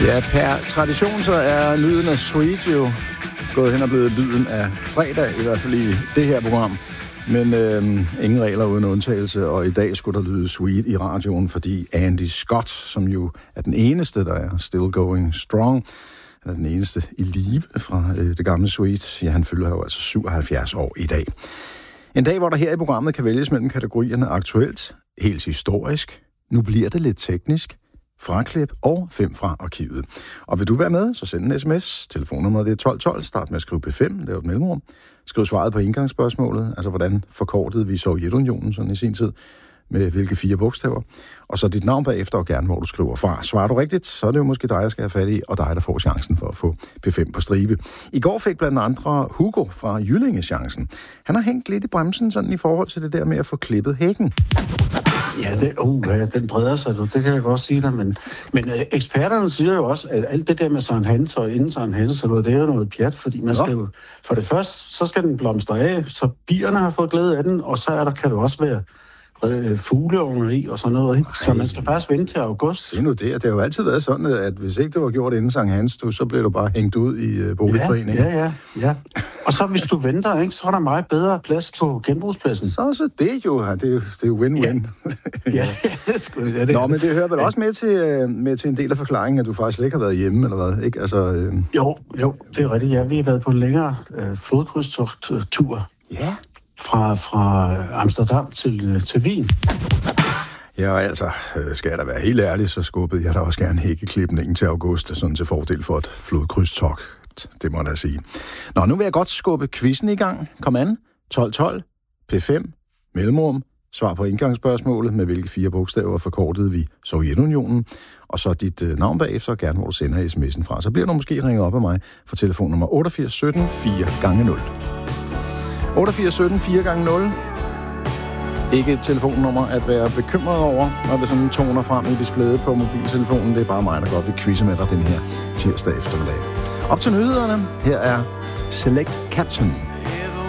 Ja, per tradition så er lyden af Sweet jo gået hen og blevet lyden af fredag, i hvert fald i det her program. Men ingen regler uden undtagelse, og i dag skulle der lyde Sweet i radioen, fordi Andy Scott, som jo er den eneste, der er still going strong, er den eneste i live fra det gamle Sweet. Ja, han fylder jo altså 77 år i dag. En dag, hvor der her i programmet kan vælges mellem kategorierne aktuelt, helt historisk, nu bliver det lidt teknisk, fraklip og 5 fra arkivet. Og vil du være med, så send en sms. Telefonnummeret det er 1212. Start med at skrive P5, lav et mellemrum. Skriv svaret på indgangsspørgsmålet, altså hvordan forkortede vi Sovjetunionen sådan i sin tid, med hvilke 4 bogstaver. Og så dit navn bagefter, og gerne hvor du skriver fra. Svarer du rigtigt, så er det jo måske dig, jeg skal have fat i, og dig, der får chancen for at få P5 på stribe. I går fik blandt andre Hugo fra Jyllinge chancen. Han har hængt lidt i bremsen sådan i forhold til det der med at få klippet hækken. Ja, den breder sig, det kan jeg godt sige dig, men eksperterne siger jo også, at alt det der med Sankt Hans og inden Sankt Hans, det er jo noget pjat, fordi man skal jo, for det første, så skal den blomstre af, så bierne har fået glæde af den, og så kan det også være fugleunger i og sådan noget. Ikke? Så man skal faktisk vente til august. Se nu det har jo altid været sådan, at hvis ikke det var gjort inden Sankt Hans, så blev du bare hængt ud i boligforeningen. Ja. Og så hvis du venter, ikke, så er der meget bedre plads på genbrugspladsen. Så det er jo, det er jo win-win. Ja. Nå, men det hører vel også med til en del af forklaringen, at du faktisk slet ikke har været hjemme, eller hvad? Ikke? Altså, Jo, det er rigtigt. Ja, vi har været på en længere flodkrydstogt-tur. Ja. Fra Amsterdam til Wien. Ja, altså, skal jeg da være helt ærlig, så skubbede jeg da også gerne hækkeklipningen til august, sådan til fordel for et flodkrydstogt, det må jeg da sige. Nå, nu vil jeg godt skubbe quizzen i gang. Kom an. 1212, P5, mellemrum, svar på indgangsspørgsmålet, med hvilke 4 bogstaver forkortede vi Sovjetunionen, og så dit navn bagefter, gerne hvor du sender sms'en fra. Så bliver du måske ringet op af mig fra telefonnummer 88 17 4x0. 88 17 4x0. Ikke et telefonnummer at være bekymret over, når det sådan toner frem i displayet på mobiltelefonen. Det er bare mig, der godt vil quizze med dig den her tirsdag eftermiddag. Op til nyhederne. Her er Select Captain.